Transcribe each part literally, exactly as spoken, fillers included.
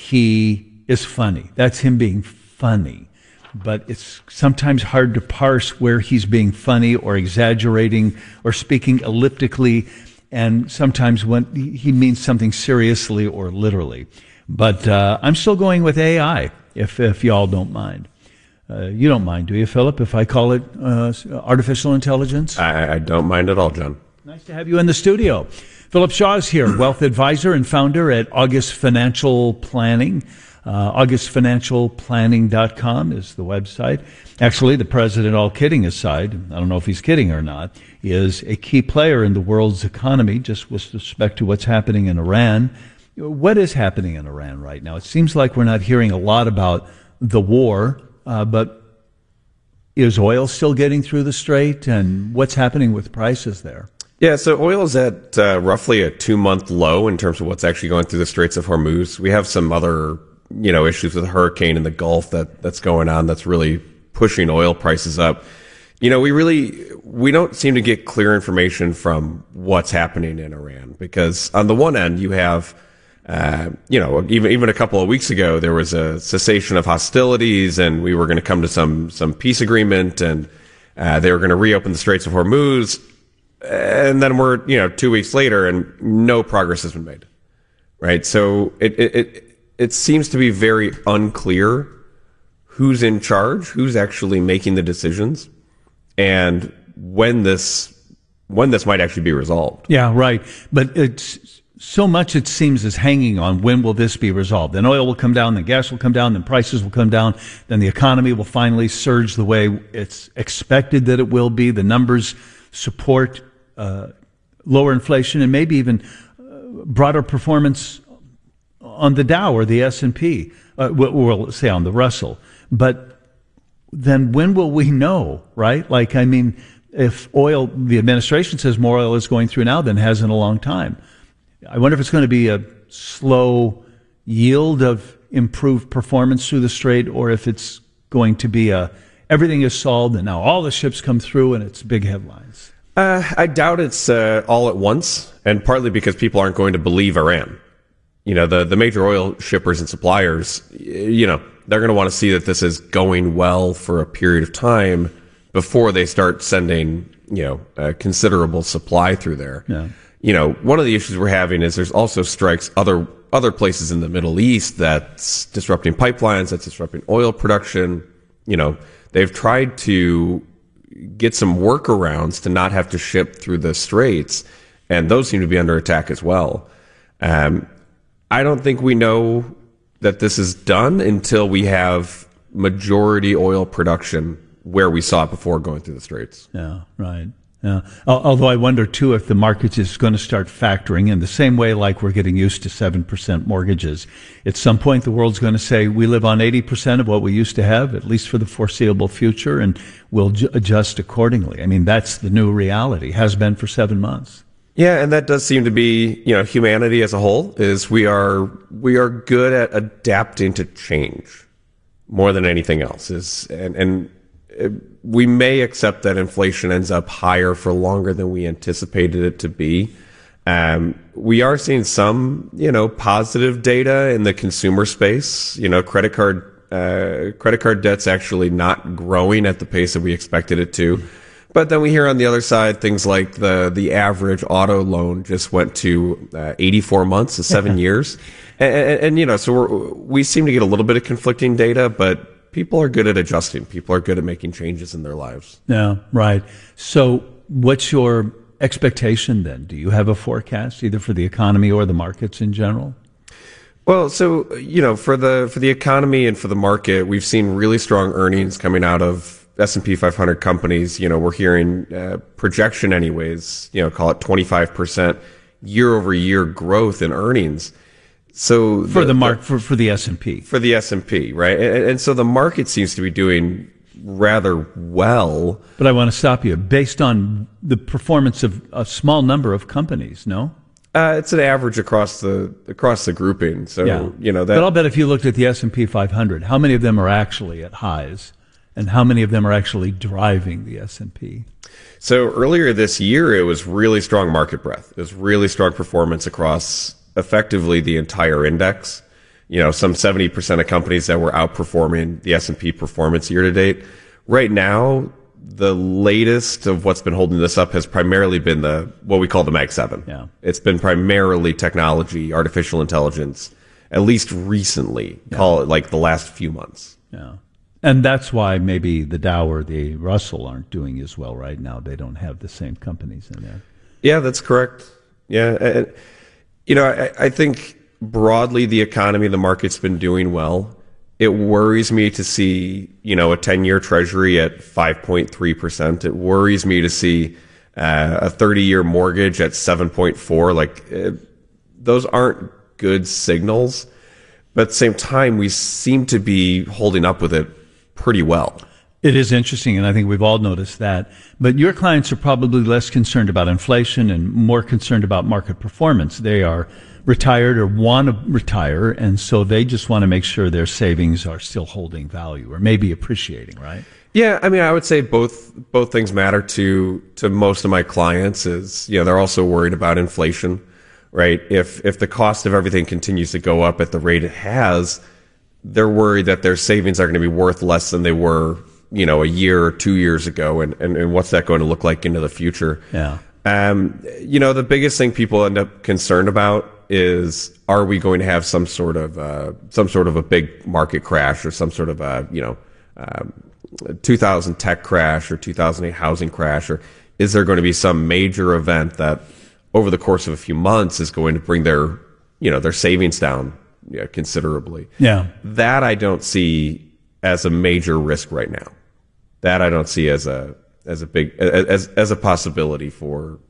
he is funny. That's him being funny. But it's sometimes hard to parse where he's being funny or exaggerating or speaking elliptically, and sometimes when he means something seriously or literally. But uh, I'm still going with A I, if if y'all don't mind. Uh, you don't mind, do you, Philip, if I call it uh, artificial intelligence? I, I don't mind at all, John. Nice to have you in the studio. Philip Shaw is here, wealth advisor and founder at August Financial Planning. Uh, august financial planning dot com is the website. Actually, the president, all kidding aside, I don't know if he's kidding or not, is a key player in the world's economy, just with respect to what's happening in Iran. What is happening in Iran right now? It seems like we're not hearing a lot about the war, uh, but is oil still getting through the strait, and what's happening with prices there? Yeah, so oil is at uh, roughly a two-month low in terms of what's actually going through the Straits of Hormuz. We have some other, you know, issues with a hurricane in the Gulf that, that's going on that's really pushing oil prices up. You know, we really, we don't seem to get clear information from what's happening in Iran, because on the one end you have, uh, you know, even even a couple of weeks ago there was a cessation of hostilities and we were going to come to some some peace agreement, and uh, they were going to reopen the Straits of Hormuz. And then we're, you know, two weeks later and no progress has been made, right? So it, it, it, it seems to be very unclear who's in charge, who's actually making the decisions, and when this, when this might actually be resolved. Yeah, right. But it's so much, it seems, is hanging on when will this be resolved. Then oil will come down, then gas will come down, then prices will come down, then the economy will finally surge the way it's expected that it will be. The numbers support Uh, lower inflation and maybe even uh, broader performance on the Dow or the S and P, uh, we'll, we'll say on the Russell. But then when will we know, right? Like, I mean, if oil, the administration says more oil is going through now than has in a long time. I wonder if it's going to be a slow yield of improved performance through the strait, or if it's going to be a everything is solved and now all the ships come through and it's big headlines. Uh, I doubt it's uh, all at once, and partly because people aren't going to believe Iran. You know, the, the major oil shippers and suppliers, you know, they're going to want to see that this is going well for a period of time before they start sending, you know, a considerable supply through there. Yeah. You know, one of the issues we're having is there's also strikes other other places in the Middle East that's disrupting pipelines, that's disrupting oil production. You know, they've tried to get some workarounds to not have to ship through the straits, and those seem to be under attack as well. Um, I don't think we know that this is done until we have majority oil production where we saw it before going through the straits. Yeah, right. Yeah. Although I wonder, too, if the market is going to start factoring in the same way like we're getting used to seven percent mortgages. At some point, the world's going to say we live on eighty percent of what we used to have, at least for the foreseeable future, and we'll ju- adjust accordingly. I mean, that's the new reality, has been for seven months. Yeah, and that does seem to be, you know, humanity as a whole, is we are we are good at adapting to change more than anything else. Is and and we may accept that inflation ends up higher for longer than we anticipated it to be. Um, we are seeing some, you know, positive data in the consumer space. You know, credit card uh, credit card debt's actually not growing at the pace that we expected it to. But then we hear on the other side things like the the average auto loan just went to uh, eighty-four months to seven years, and, and, and you know, so we're, we seem to get a little bit of conflicting data, but people are good at adjusting. People are good at making changes in their lives. Yeah, right. So what's your expectation then? Do you have a forecast either for the economy or the markets in general? Well, so, you know, for the for the economy and for the market, we've seen really strong earnings coming out of S and P five hundred companies. You know, we're hearing uh, projection anyways, you know, call it twenty-five percent year over year growth in earnings. So for the, the mark for, for the S and P. For the S and P, right? And, and so the market seems to be doing rather well. But I want to stop you. Based on the performance of a small number of companies, no? Uh, it's an average across the across the grouping. So, yeah. you know, that. But I'll bet if you looked at the S and P five hundred, how many of them are actually at highs? And how many of them are actually driving the S and P? So earlier this year, it was really strong market breadth. It was really strong performance across effectively the entire index. you know, some seventy percent of companies that were outperforming the S and P performance year to date. Right now, the latest of what's been holding this up has primarily been the what we call the Mag seven. Yeah. It's been primarily technology, artificial intelligence, at least recently, yeah. Call it like the last few months. Yeah. And that's why maybe the Dow or the Russell aren't doing as well right now. They don't have the same companies in there. Yeah, that's correct. Yeah. And, you know, I, I think broadly the economy, the market's been doing well. It worries me to see, you know, a ten-year treasury at five point three percent. It worries me to see uh, a thirty-year mortgage at seven point four. Like, uh, those aren't good signals. But at the same time, we seem to be holding up with it pretty well. It is interesting, and I think we've all noticed that. But your clients are probably less concerned about inflation and more concerned about market performance. They are retired or want to retire, and so they just want to make sure their savings are still holding value or maybe appreciating, right? Yeah, I mean, I would say both both things matter to to most of my clients. Is, you know, they're also worried about inflation, right? If if the cost of everything continues to go up at the rate it has, they're worried that their savings are going to be worth less than they were, you know, a year or two years ago, and and, and what's that going to look like into the future? Yeah. Um, you know, the biggest thing people end up concerned about is, are we going to have some sort of uh, some sort of a big market crash or some sort of a, you know, um, two thousand tech crash or two thousand eight housing crash, or is there going to be some major event that over the course of a few months is going to bring their, you know, their savings down, you know, considerably? Yeah. That I don't see as a major risk right now. That I don't see as a as a big as as a possibility for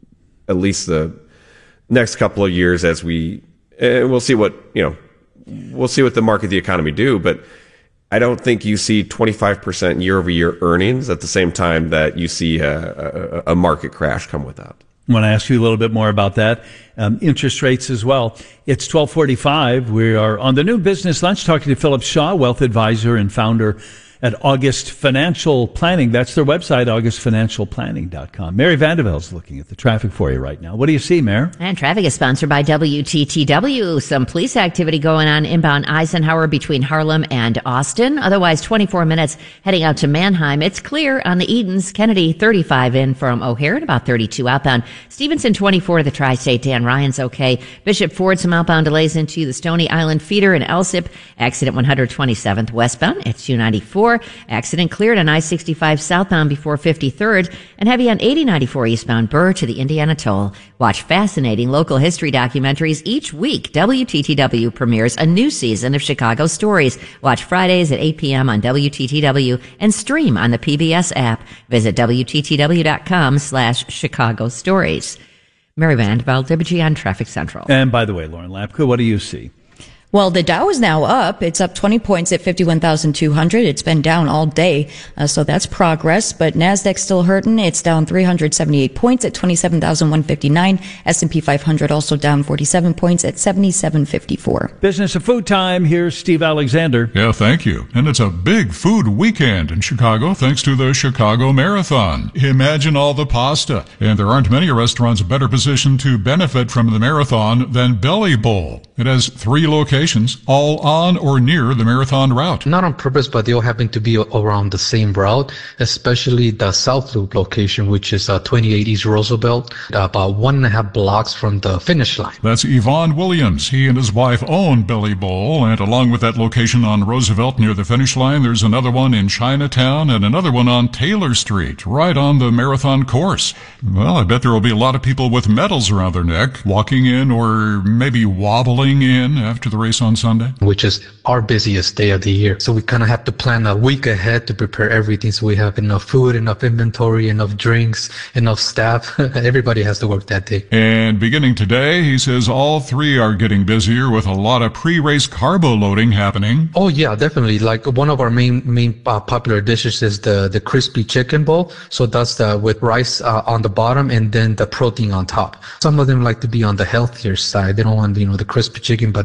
at least the next couple of years, as we, and we'll see what, you know, we'll see what the market, the economy do. But I don't think you see twenty-five percent year over year earnings at the same time that you see a, a, a market crash come with that. I want to ask you a little bit more about that. Um, interest rates as well. It's twelve forty-five. We are on the New Business Lunch talking to Philip Shaw, wealth advisor and founder at August Financial Planning. That's their website, august financial planning dot com. Mary Vandervelde's looking at the traffic for you right now. What do you see, Mary? And traffic is sponsored by W T T W. Some police activity going on inbound Eisenhower between Harlem and Austin. Otherwise, twenty-four minutes heading out to Mannheim. It's clear on the Edens. Kennedy, thirty-five in from O'Hare and about thirty-two outbound. Stevenson, twenty-four to the Tri-State. Dan Ryan's okay. Bishop Ford, some outbound delays into the Stony Island feeder and Elsip. Accident one hundred twenty-seventh westbound at two ninety-four. Accident cleared on I sixty-five southbound before fifty-third and heavy on eighty ninety-four eastbound Burr to the Indiana Toll. Watch fascinating local history documentaries each week. W T T W premieres a new season of Chicago Stories. Watch Fridays at eight p.m. on W T T W and stream on the P B S app. Visit W T T W dot com slash Chicago Stories. Mary Vandeveld, W G N Traffic Central. And by the way, Lauren Lapka, what do you see? Well, the Dow is now up. It's up twenty points at fifty-one thousand two hundred. It's been down all day, uh, so that's progress. But NASDAQ's still hurting. It's down three hundred seventy-eight points at twenty-seven thousand one hundred fifty-nine. S and P five hundred also down forty-seven points at seventy-seven fifty-four. Business of Food Time. Here's Steve Alexander. Yeah, thank you. And it's a big food weekend in Chicago thanks to the Chicago Marathon. Imagine all the pasta. And there aren't many restaurants better positioned to benefit from the marathon than Belly Bowl. It has three locations, all on or near the marathon route. Not on purpose, but they all happen to be around the same route, especially the South Loop location, which is uh, twenty-eight East Roosevelt, about one and a half blocks from the finish line. That's Yvonne Williams. He and his wife own Belly Bowl, and along with that location on Roosevelt near the finish line, there's another one in Chinatown and another one on Taylor Street, right on the marathon course. Well, I bet there will be a lot of people with medals around their neck, walking in or maybe wobbling in after the race on Sunday, which is our busiest day of the year. So we kind of have to plan a week ahead to prepare everything, so we have enough food, enough inventory, enough drinks, enough staff. Everybody has to work that day. And beginning today, he says all three are getting busier with a lot of pre-race carbo loading happening. Oh yeah, definitely. Like one of our main main uh, popular dishes is the the crispy chicken bowl. So that's the with rice uh, on the bottom and then the protein on top. Some of them like to be on the healthier side. They don't want, you know, the crispy chicken, but they want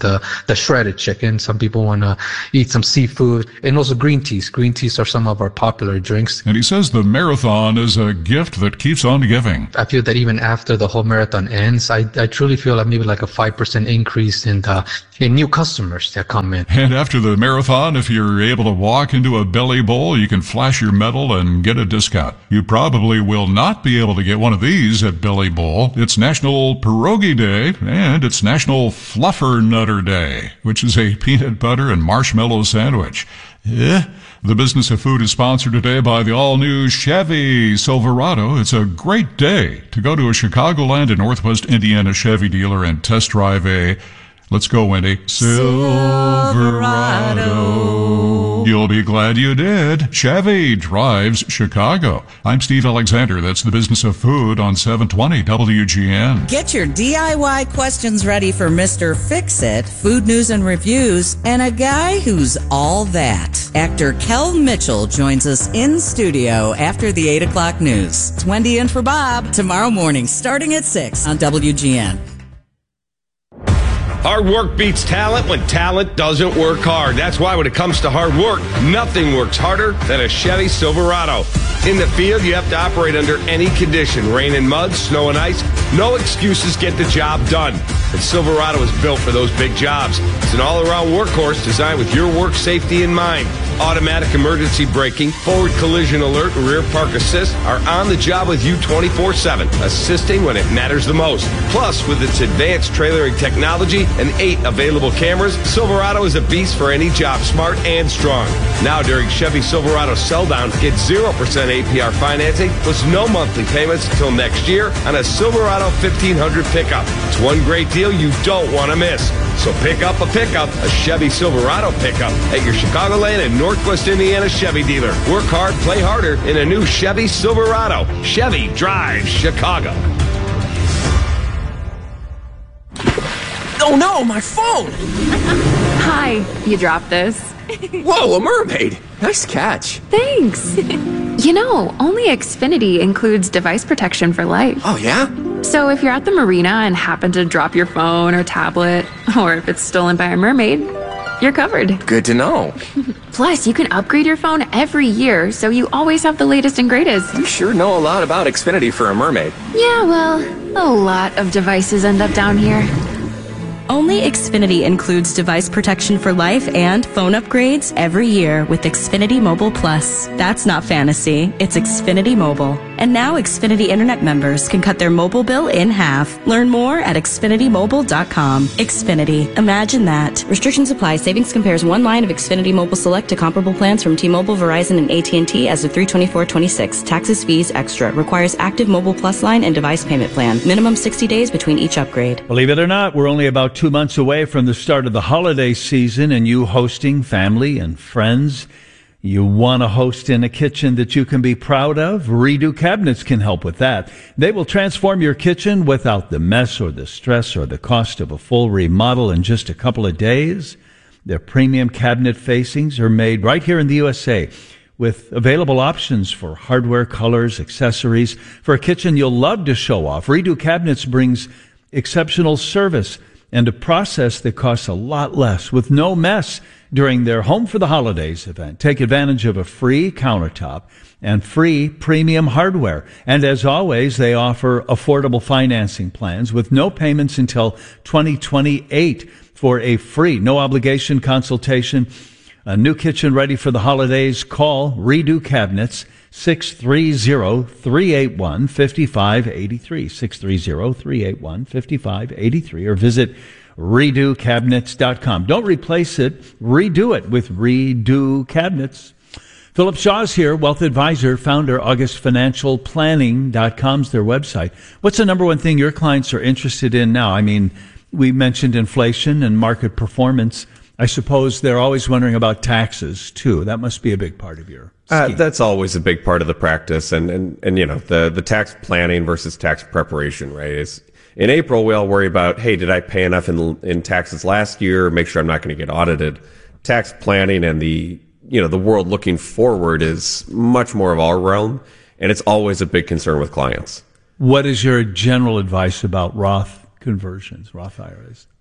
the, the shredded chicken. Some people want to eat some seafood, and also green teas. Green teas are some of our popular drinks. And he says the marathon is a gift that keeps on giving. I feel that even after the whole marathon ends, I, I truly feel like maybe like a five percent increase in the in new customers that come in. And after the marathon, if you're able to walk into a Belly Bowl, you can flash your medal and get a discount. You probably will not be able to get one of these at Belly Bowl. It's National Pierogi Day, and it's National Fluffer Nutter Day, which is a peanut butter and marshmallow sandwich. Eh? The Business of Food is sponsored today by the all-new Chevy Silverado. It's a great day to go to a Chicagoland and Northwest Indiana Chevy dealer and test drive a, let's go, Wendy, Silverado. You'll be glad you did. Chevy drives Chicago. I'm Steve Alexander. That's the Business of Food on seven twenty W G N. Get your D I Y questions ready for Mister Fix-It, food news and reviews, and a guy who's all that. Actor Kel Mitchell joins us in studio after the eight o'clock news. It's Wendy in for Bob tomorrow morning starting at six on W G N. Hard work beats talent when talent doesn't work hard. That's why when it comes to hard work, nothing works harder than a Chevy Silverado. In the field, you have to operate under any condition. Rain and mud, snow and ice. No excuses, get the job done. And Silverado is built for those big jobs. It's an all-around workhorse designed with your work safety in mind. Automatic emergency braking, forward collision alert, and rear park assist are on the job with you twenty-four seven, assisting when it matters the most. Plus, with its advanced trailering technology and eight available cameras, Silverado is a beast for any job, smart and strong. Now, during Chevy Silverado Sell-Down, get zero percent A P R financing plus no monthly payments until next year on a Silverado fifteen hundred pickup. It's one great deal you don't want to miss. So pick up a pickup, a Chevy Silverado pickup, at your Chicagoland and Northwest Indiana Chevy dealer. Work hard, play harder in a new Chevy Silverado. Chevy drives Chicago. Oh no, my phone! Hi, you dropped this. Whoa, a mermaid! Nice catch. Thanks. You know, only Xfinity includes device protection for life. Oh yeah? So if you're at the marina and happen to drop your phone or tablet, or if it's stolen by a mermaid, you're covered. Good to know. Plus, you can upgrade your phone every year, so you always have the latest and greatest. You sure know a lot about Xfinity for a mermaid. Yeah, well, a lot of devices end up down here. Only Xfinity includes device protection for life and phone upgrades every year with Xfinity Mobile Plus. That's not fantasy, it's Xfinity Mobile. And now Xfinity Internet members can cut their mobile bill in half. Learn more at Xfinity Mobile dot com. Xfinity. Imagine that. Restrictions apply. Savings compares one line of Xfinity Mobile Select to comparable plans from T-Mobile, Verizon, and A T and T as of three twenty-four twenty-six. Taxes, fees, extra. Requires active Mobile Plus line and device payment plan. Minimum sixty days between each upgrade. Believe it or not, we're only about two months away from the start of the holiday season, and you hosting family and friends. You want to host in a kitchen that you can be proud of? Redo Cabinets can help with that. They will transform your kitchen without the mess or the stress or the cost of a full remodel in just a couple of days. Their premium cabinet facings are made right here in the U S A with available options for hardware, colors, accessories. For a kitchen you'll love to show off, Redo Cabinets brings exceptional service and a process that costs a lot less with no mess during their Home for the Holidays event. Take advantage of a free countertop and free premium hardware. And as always, they offer affordable financing plans with no payments until twenty twenty-eight for a free, no obligation consultation. A new kitchen ready for the holidays? Call Redo Cabinets, six three zero, three eight one, five five eight three, six three zero, three eight one, five five eight three, or visit redo cabinets dot com. Don't replace it, redo it with Redo Cabinets. Philip Shaw's here, wealth advisor, founder, august financial planning dot com's their website. What's the number one thing your clients are interested in now? I mean, we mentioned inflation and market performance. I suppose they're always wondering about taxes, too. That must be a big part of your Uh, that's always a big part of the practice. And, and, and you know, the, the tax planning versus tax preparation, right? Is in April, we all worry about, hey, did I pay enough in, in taxes last year? Make sure I'm not going to get audited. Tax planning and the, you know, the world looking forward is much more of our realm. And it's always a big concern with clients. What is your general advice about Roth conversions, Roth I R As?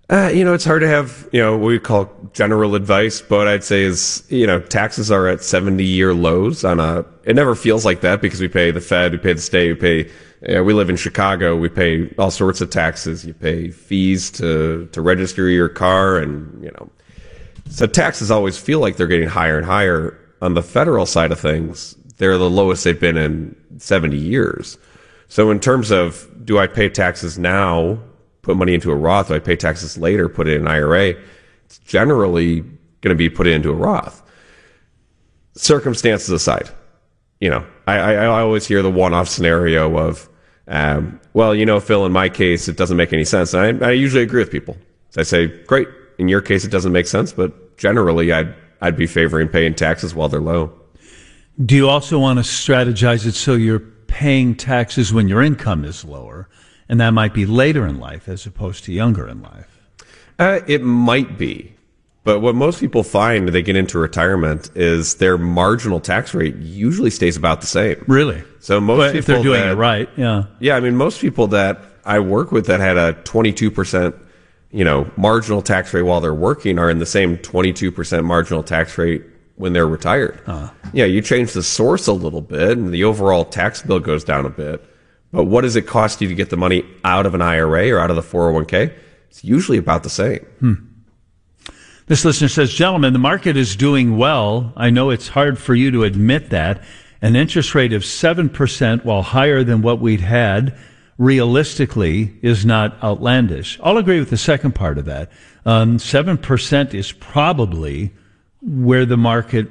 Uh, you know, it's hard to have, you know, what we call general advice, but I'd say is, you know, taxes are at seventy-year lows on a, it never feels like that because we pay the Fed, we pay the state, we pay, you know, we live in Chicago, we pay all sorts of taxes. You pay fees to, to register your car and, you know, so taxes always feel like they're getting higher and higher. On the federal side of things, they're the lowest they've been in seventy years. So in terms of, do I pay taxes now, put money into a Roth? Do I pay taxes later, put it in an I R A? It's generally going to be put into a Roth. Circumstances aside, you know, I, I, I always hear the one-off scenario of, um, well, you know, Phil, in my case, it doesn't make any sense. And I, I usually agree with people. So I say, great, in your case, it doesn't make sense, but generally, I'd, I'd be favoring paying taxes while they're low. Do you also want to strategize it so you're paying taxes when your income is lower? And that might be later in life as opposed to younger in life. Uh, it might be. But what most people find when they get into retirement is their marginal tax rate usually stays about the same. Really? So most well, people if they're doing that, it right, yeah. Yeah, I mean, most people that I work with that had a twenty-two percent, you know, marginal tax rate while they're working are in the same twenty-two percent marginal tax rate when they're retired. Uh. Yeah, you change the source a little bit and the overall tax bill goes down a bit. But what does it cost you to get the money out of an I R A or out of the four oh one k? It's usually about the same. Hmm. This listener says, gentlemen, the market is doing well. I know it's hard for you to admit that. An interest rate of seven percent, while higher than what we'd had, realistically is not outlandish. I'll agree with the second part of that. Um, seven percent is probably where the market,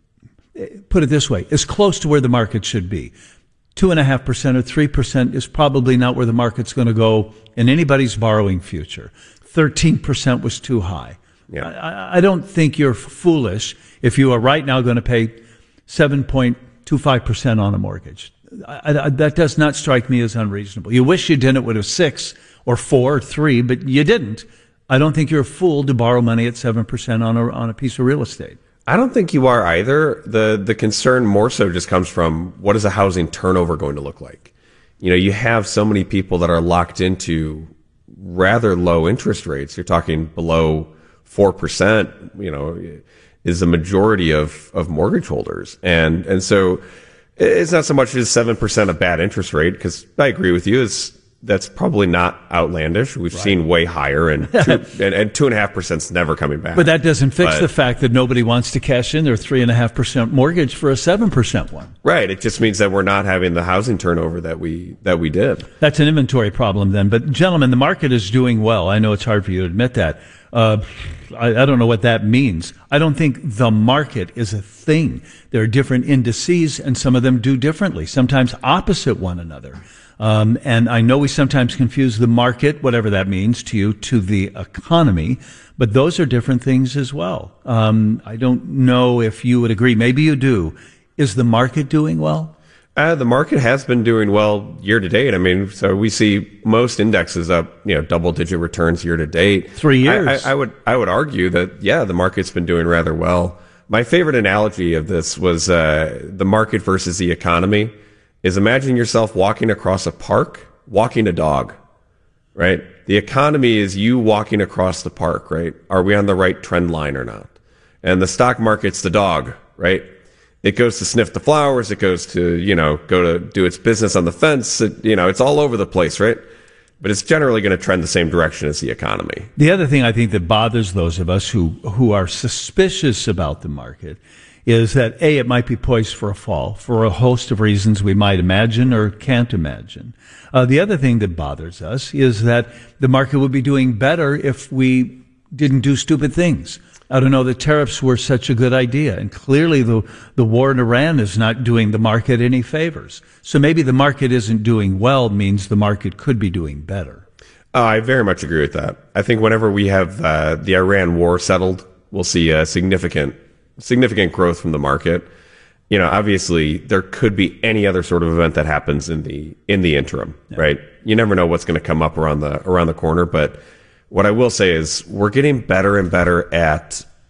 put it this way, is close to where the market should be. Two and a half percent or three percent is probably not where the market's going to go in anybody's borrowing future. Thirteen percent was too high. Yeah. I, I don't think you're foolish if you are right now going to pay seven point two five percent on a mortgage. I, I, that does not strike me as unreasonable. You wish you didn't with a six or four or three, but you didn't. I don't think you're a fool to borrow money at seven percent on a on a piece of real estate. I don't think you are either. The the concern more so just comes from what is a housing turnover going to look like? You know, you have so many people that are locked into rather low interest rates. You're talking below four percent, you know, is the majority of, of mortgage holders. And and so it's not so much as seven percent a bad interest rate, because I agree with you, it's that's probably not outlandish. We've right. seen way higher, and two, and, and two and a half percent is never coming back. But that doesn't fix but, the fact that nobody wants to cash in their three and a half percent mortgage for a seven percent one. Right. It just means that we're not having the housing turnover that we that we did. That's an inventory problem then. But gentlemen, the market is doing well. I know it's hard for you to admit that. Uh, I, I don't know what that means. I don't think the market is a thing. There are different indices, and some of them do differently, sometimes opposite one another. Um, and I know we sometimes confuse the market, whatever that means to you, to the economy, but those are different things as well. Um, I don't know if you would agree. Maybe you do. Is the market doing well? Uh, the market has been doing well year to date. I mean, so we see most indexes up, you know, double digit returns year to date. Three years. I, I, I would, I would argue that, yeah, the market's been doing rather well. My favorite analogy of this was, uh, the market versus the economy. Is imagine yourself walking across a park, walking a dog, right? The economy is you walking across the park, right? Are we on the right trend line or not? And the stock market's the dog, right? It goes to sniff the flowers. It goes to, you know, go to do its business on the fence. It, you know, it's all over the place, right? But it's generally going to trend the same direction as the economy. The other thing I think that bothers those of us who, who are suspicious about the market is that, A, it might be poised for a fall for a host of reasons we might imagine or can't imagine. Uh, the other thing that bothers us is that the market would be doing better if we didn't do stupid things. I don't know that tariffs were such a good idea. And clearly the, the war in Iran is not doing the market any favors. So maybe the market isn't doing well means the market could be doing better. Uh, I very much agree with that. I think whenever we have uh, the Iran war settled, we'll see a significant significant growth from the market. You know, obviously there could be any other sort of event that happens in the in the interim, yeah. right? You never know what's going to come up around the around the corner, but what I will say is we're getting better and better at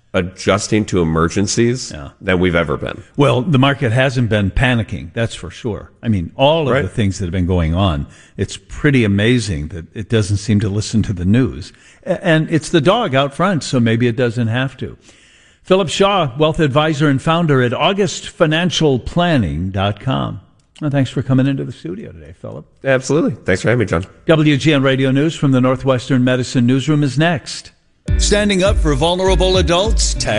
adjusting to emergencies Yeah. than we've ever been. Well, the market hasn't been panicking, that's for sure. I mean, all of Right. the things that have been going on, it's pretty amazing that it doesn't seem to listen to the news. A- And it's the dog out front, so maybe it doesn't have to. Philip Shaw, wealth advisor and founder at august financial planning dot com. Well, thanks for coming into the studio today, Philip. Absolutely. Thanks for having me, John. W G N Radio News from the Northwestern Medicine Newsroom is next. Standing up for vulnerable adults,